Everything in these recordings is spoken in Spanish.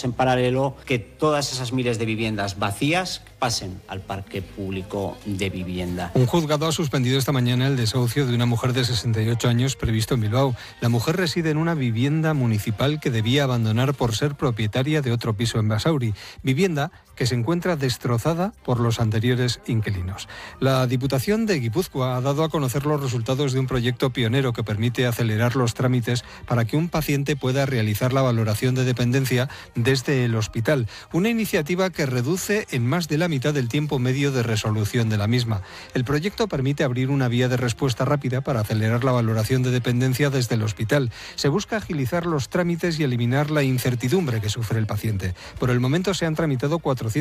en paralelo que todas esas miles de viviendas vacías pasen al parque público de vivienda. Un juzgado ha suspendido esta mañana el desahucio de una mujer de 68 años previsto en Bilbao. La mujer reside en una vivienda municipal que debía abandonar por ser propietaria de otro piso en Basauri, vivienda que se encuentra destrozada por los anteriores inquilinos. La Diputación de Guipúzcoa ha dado a conocer los resultados de un proyecto pionero que permite acelerar los trámites para que un paciente pueda realizar la valoración de dependencia desde el hospital. Una iniciativa que reduce en más de la mitad del tiempo medio de resolución de la misma. El proyecto permite abrir una vía de respuesta rápida para acelerar la valoración de dependencia desde el hospital. Se busca agilizar los trámites y eliminar la incertidumbre que sufre el paciente. Por el momento se han tramitado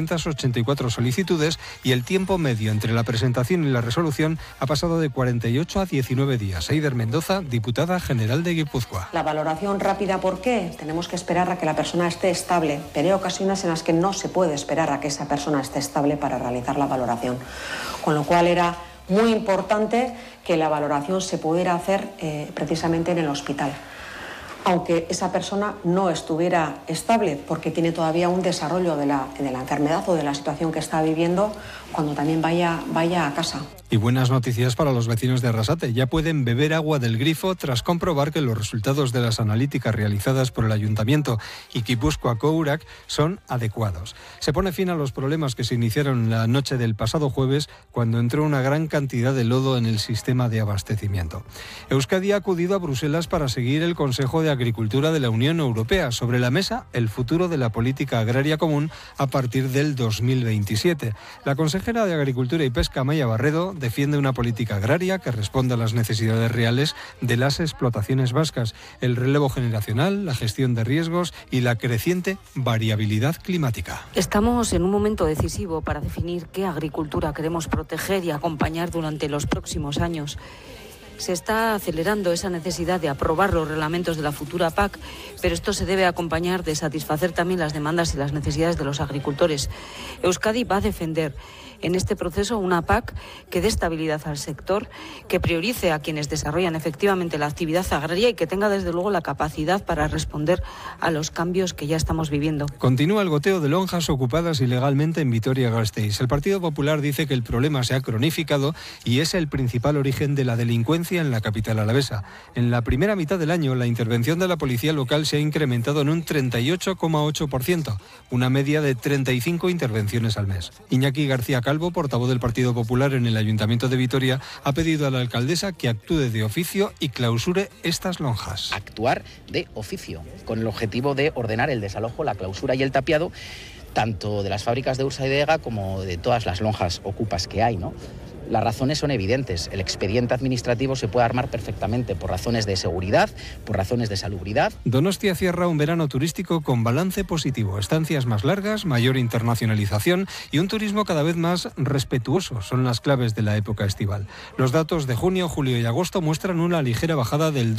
484 solicitudes y el tiempo medio entre la presentación y la resolución ha pasado de 48 a 19 días. Eider Mendoza, diputada general de Guipúzcoa. La valoración rápida, ¿por qué? Tenemos que esperar a que la persona esté estable, pero hay ocasiones en las que no se puede esperar a que esa persona esté estable para realizar la valoración. Con lo cual era muy importante que la valoración se pudiera hacer precisamente en el hospital, aunque esa persona no estuviera estable, porque tiene todavía un desarrollo de la enfermedad o de la situación que está viviendo cuando también vaya a casa. Y buenas noticias para los vecinos de Arrasate. Ya pueden beber agua del grifo tras comprobar que los resultados de las analíticas realizadas por el Ayuntamiento y Guipúzcoa Courac son adecuados. Se pone fin a los problemas que se iniciaron la noche del pasado jueves cuando entró una gran cantidad de lodo en el sistema de abastecimiento. Euskadi ha acudido a Bruselas para seguir el Consejo de Agricultura de la Unión Europea. Sobre la mesa, el futuro de la política agraria común a partir del 2027. La consejera de Agricultura y Pesca, Amaia Barredo, defiende una política agraria que responda a las necesidades reales de las explotaciones vascas, el relevo generacional, la gestión de riesgos y la creciente variabilidad climática. Estamos en un momento decisivo para definir qué agricultura queremos proteger y acompañar durante los próximos años. Se está acelerando esa necesidad de aprobar los reglamentos de la futura PAC, pero esto se debe acompañar de satisfacer también las demandas y las necesidades de los agricultores. Euskadi va a defender en este proceso una PAC que dé estabilidad al sector, que priorice a quienes desarrollan efectivamente la actividad agraria y que tenga desde luego la capacidad para responder a los cambios que ya estamos viviendo. Continúa el goteo de lonjas ocupadas ilegalmente en Vitoria-Gasteiz. El Partido Popular dice que el problema se ha cronificado y es el principal origen de la delincuencia en la capital alavesa. En la primera mitad del año, la intervención de la policía local se ha incrementado en un 38,8%, una media de 35 intervenciones al mes. Iñaki García Calvo, portavoz del Partido Popular en el Ayuntamiento de Vitoria, ha pedido a la alcaldesa que actúe de oficio y clausure estas lonjas. Actuar de oficio, con el objetivo de ordenar el desalojo, la clausura y el tapiado, tanto de las fábricas de Ursa y de Ega como de todas las lonjas ocupas que hay, ¿no? Las razones son evidentes. El expediente administrativo se puede armar perfectamente por razones de seguridad, por razones de salubridad. Donostia cierra un verano turístico con balance positivo. Estancias más largas, mayor internacionalización y un turismo cada vez más respetuoso son las claves de la época estival. Los datos de junio, julio y agosto muestran una ligera bajada del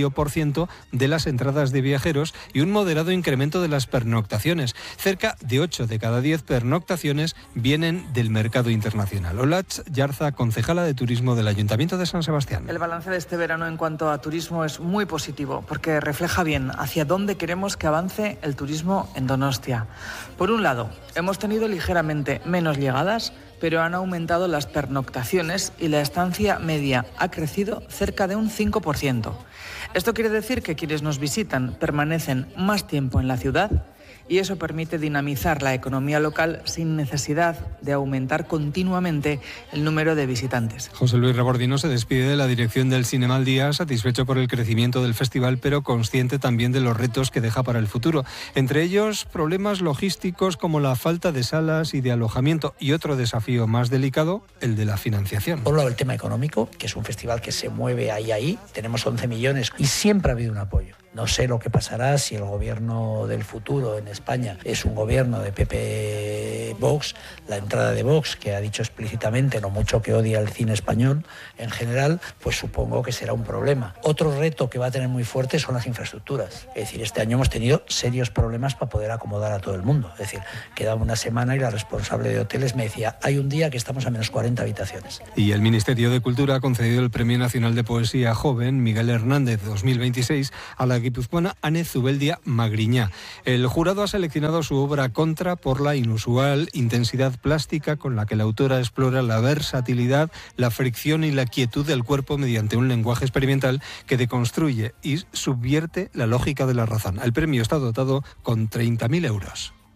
2,5% de las entradas de viajeros y un moderado incremento de las pernoctaciones. Cerca de 8 de cada 10 pernoctaciones vienen del mercado internacional. Olatz Yarza, concejala de Turismo del Ayuntamiento de San Sebastián. El balance de este verano en cuanto a turismo es muy positivo porque refleja bien hacia dónde queremos que avance el turismo en Donostia. Por un lado, hemos tenido ligeramente menos llegadas, pero han aumentado las pernoctaciones y la estancia media ha crecido cerca de un 5%. Esto quiere decir que quienes nos visitan permanecen más tiempo en la ciudad y eso permite dinamizar la economía local sin necesidad de aumentar continuamente el número de visitantes. José Luis Rebordino se despide de la dirección del Cinema al Día, satisfecho por el crecimiento del festival, pero consciente también de los retos que deja para el futuro. Entre ellos, problemas logísticos como la falta de salas y de alojamiento y otro desafío más delicado, el de la financiación. Por un lado, el tema económico, que es un festival que se mueve ahí. Tenemos 11 millones y siempre ha habido un apoyo. No sé lo que pasará si el gobierno del futuro en España es un gobierno de PP-Vox, la entrada de Vox, que ha dicho explícitamente lo mucho que odia el cine español en general, pues supongo que será un problema. Otro reto que va a tener muy fuerte son las infraestructuras. Es decir, este año hemos tenido serios problemas para poder acomodar a todo el mundo. Es decir, quedaba una semana y la responsable de hoteles me decía, hay un día que estamos a menos 40 habitaciones. Y el Ministerio de Cultura ha concedido el Premio Nacional de Poesía Joven Miguel Hernández 2026 a la guipuzcoana Ane Zubeldia Magriñá. El jurado ha seleccionado su obra Contra por la inusual intensidad plástica con la que la autora explora la versatilidad, la fricción y la quietud del cuerpo mediante un lenguaje experimental que deconstruye y subvierte la lógica de la razón. El premio está dotado con 30.000 euros.